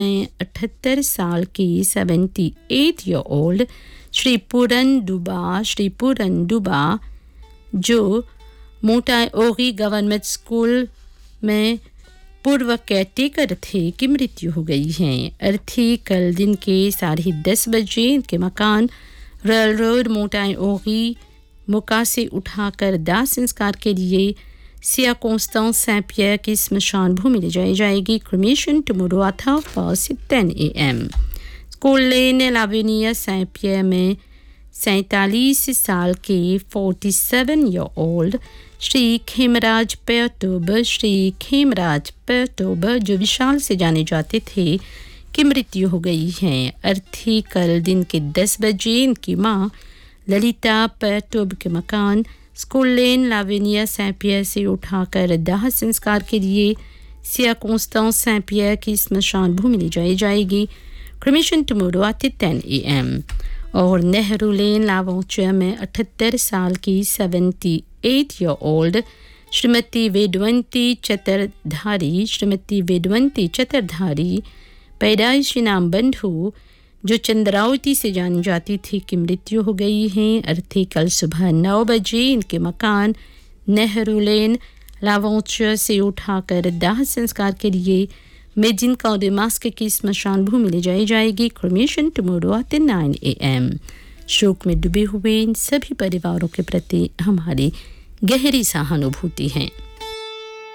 78 साल की 78 year old Shri पूरन डुबा जो मोटाई ओरी गवर्नमेंट स्कूल में पूर्व केयरटेकर थे की मृत्यु हो गई है। अर्थी कल दिन के 10:30 बजे इनके मकान रेल रोड मोटाई ओरी मुका से उठाकर दाह संस्कार के लिए सिया कॉन्स्टेंस सेंट पियर की स्मशान भूमि ले जाई जाएगी। Cremation tomorrow at 10 AM। School lane लावेनिया scent पियर में 47 साल के 47 ईयर ओल्ड श्री खेमराज पेटोबर जो विशाल से जाने जाते थे की मृत्यु हो गई है। अर्थी कल दिन के 10 बजे इनकी मां ललिता पेटोब के मकान स्कूल लेन लावेनिया सेंट पियर से उठाकर दाह संस्कार के लिए सिया कॉन्स्टेंस सेंट पियर की स्मशान भूमि ले जाई जाएगी। Cremation tomorrow at 10 AM। और नेहरू लेन लावोचर में 78 साल की 78 ईयर ओल्ड श्रीमती वेदवंती चतुर्धारी पैदाइशी नाम बंधु जो चंद्रावती से जानी जाती थी की मृत्यु हो गई है। अर्थी कल सुबह 9 बजे इनके मकान नेहरू लेन लावोचर से उठाकर दाह संस्कार के लिए मेजिन कौडेमास्क की स्मशान भूमि ले जाई जाएगी। Cremation tomorrow at 9 AM। शोक में डूबे हुए इन सभी परिवारों के प्रति हमारी गहरी सहानुभूति है।